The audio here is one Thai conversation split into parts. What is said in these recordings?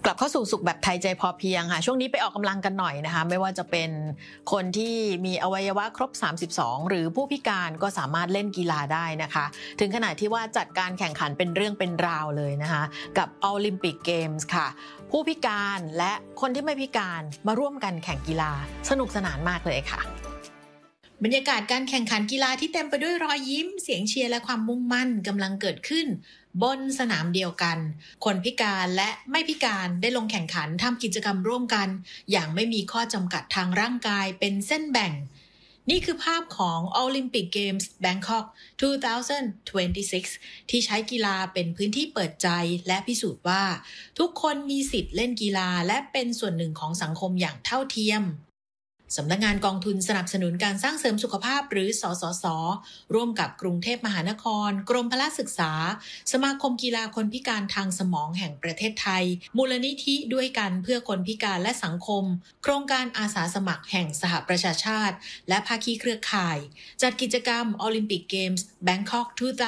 กลับเข้าสู่สุขแบบไทยใจพอเพียงค่ะช่วงนี้ไปออกกำลังกันหน่อยนะคะไม่ว่าจะเป็นคนที่มีอวัยวะครบ32หรือผู้พิการก็สามารถเล่นกีฬาได้นะคะถึงขนาดที่ว่าจัดการแข่งขันเป็นเรื่องเป็นราวเลยนะคะกับโอลิมปิกเกมส์ค่ะผู้พิการและคนที่ไม่พิการมาร่วมกันแข่งกีฬาสนุกสนานมากเลยค่ะบรรยากาศการแข่งขันกีฬาที่เต็มไปด้วยรอยยิ้มเสียงเชียร์และความมุ่งมั่นกำลังเกิดขึ้นบนสนามเดียวกันคนพิการและไม่พิการได้ลงแข่งขันทำกิจกรรมร่วมกันอย่างไม่มีข้อจำกัดทางร่างกายเป็นเส้นแบ่งนี่คือภาพของ Olympic Games Bangkok 2026 ที่ใช้กีฬาเป็นพื้นที่เปิดใจและพิสูจน์ว่าทุกคนมีสิทธิ์เล่นกีฬาและเป็นส่วนหนึ่งของสังคมอย่างเท่าเทียมสำนักงานกองทุนสนับสนุนการสร้างเสริมสุขภาพหรือสสส.ร่วมกับกรุงเทพมหานครกรมพละศึกษาสมาคมกีฬาคนพิการทางสมองแห่งประเทศไทยมูลนิธิด้วยกันเพื่อคนพิการและสังคมโครงการอาสาสมัครแห่งสหประชาชาติและภาคีเครือข่ายจัดกิจกรรม Olympic Games Bangkok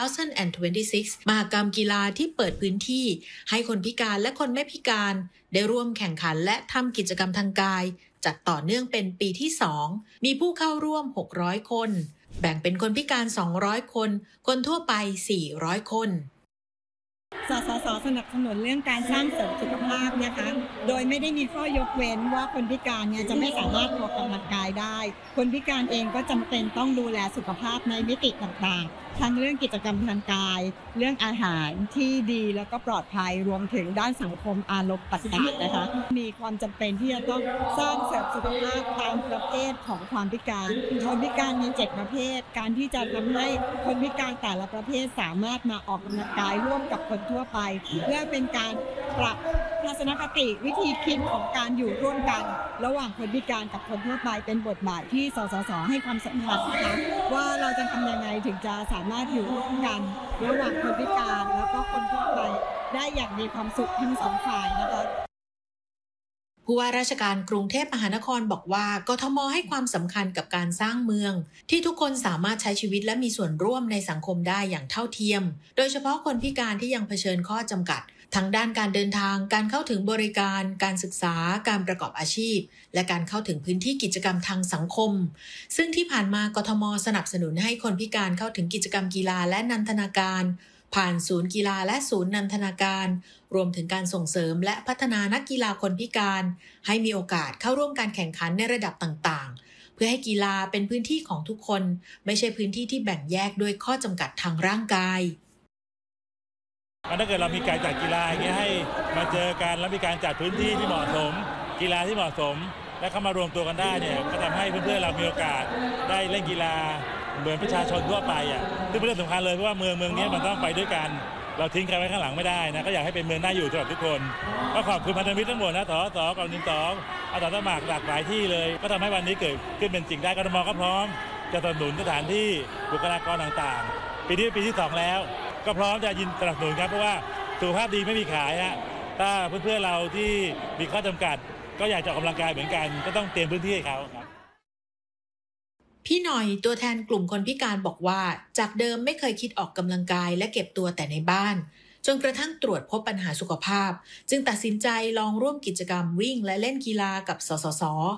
2026 มหกรรมกีฬาที่เปิดพื้นที่ให้คนพิการและคนไม่พิการได้ร่วมแข่งขันและทำกิจกรรมทางกายจัดต่อเนื่องเป็นปีที่ 2มีผู้เข้าร่วม600คนแบ่งเป็นคนพิการ200คนคนทั่วไป400คนสสส.สนับสนุนเรื่องการสร้างเสริมสุขภาพนะคะโดยไม่ได้มีข้อยกเว้นว่าคนพิการเนี่ยจะไม่สามารถออกกำลังกายได้คนพิการเองก็จำเป็นต้องดูแลสุขภาพในมิติต่างๆทั้งเรื่องกิจกรรมทางกายเรื่องอาหารที่ดีแล้วก็ปลอดภัยรวมถึงด้านสังคมอารมณ์ต่างๆนะคะมีความจำเป็นที่จะต้องสร้างเสริมสุขภาพตามประเภทของความพิการคนพิการมี7ประเภทการที่จะทำให้คนพิการแต่ละประเภทสามารถมาออกกำลังกายร่วมกับคนทั่วไปเพื่อเป็นการปรับทัศนคติวิธีคิดของการอยู่ร่วมกันระหว่างคนพิการกับคนทั่วไปเป็นบทบาทที่สสส.ให้ความสำคัญนะคะว่าเราจะทำยังไงถึงจะสามารถอยู่ร่วมกันระหว่างคนพิการแล้วก็คนทั่วไปได้อย่างมีความสุขทั้งสองฝ่ายนะคะผู้ว่าราชการกรุงเทพมหานครบอกว่ากทม.ให้ความสำคัญกับการสร้างเมืองที่ทุกคนสามารถใช้ชีวิตและมีส่วนร่วมในสังคมได้อย่างเท่าเทียมโดยเฉพาะคนพิการที่ยังเผชิญข้อจำกัดทั้งด้านการเดินทางการเข้าถึงบริการการศึกษาการประกอบอาชีพและการเข้าถึงพื้นที่กิจกรรมทางสังคมซึ่งที่ผ่านมากทม.สนับสนุนให้คนพิการเข้าถึงกิจกรรมกีฬาและนันทนาการผ่านศูนย์กีฬาและศูนย์นันทนาการรวมถึงการส่งเสริมและพัฒนานักกีฬาคนพิการให้มีโอกาสเข้าร่วมการแข่งขันในระดับต่างๆเพื่อให้กีฬาเป็นพื้นที่ของทุกคนไม่ใช่พื้นที่ที่แบ่งแยกด้วยข้อจำกัดทางร่างกายถ้าเกิดเรามีการจัดกีฬาอย่างเงี้ยให้มาเจอกันแล้วมีการจัดพื้นที่ที่เหมาะสมกีฬาที่เหมาะสมและเข้ามารวมตัวกันได้เนี่ยก็ทำให้เพื่อนๆเรามีโอกาสได้เล่นกีฬาเหมือนประชาชนทั่วไปซึ่งเป็นเรื่องสำคัญเลยเพราะว่าเมืองนี้มันต้องไปด้วยกันเราทิ้งใครไว้ข้างหลังไม่ได้นะก็อยากให้เป็นเมืองน่าอยู่สำหรับทุกคนก็ขอบคุณพันธมิตรทั้งหมดนะสสกองทุน2อาสาสมัครหลากหลายที่เลยก็ทำให้วันนี้เกิดขึ้นเป็นจริงได้กทม.ก็พร้อมจะสนับสนุนสถานที่บุคลากรต่างๆปีที่2แล้วก็พร้อมจะยินสนับสนุนครับเพราะว่าสุขภาพดีไม่มีขายฮะถ้าเพื่อนๆเราที่มีข้อจำกัดก็อยากจะออกกำลังกายเหมือนกันก็ต้องเตรียมพื้นที่ให้เขาครับพี่หน่อยตัวแทนกลุ่มคนพิการบอกว่าจากเดิมไม่เคยคิดออกกำลังกายและเก็บตัวแต่ในบ้านจนกระทั่งตรวจพบปัญหาสุขภาพจึงตัดสินใจลองร่วมกิจกรรมวิ่งและเล่นกีฬากับสสส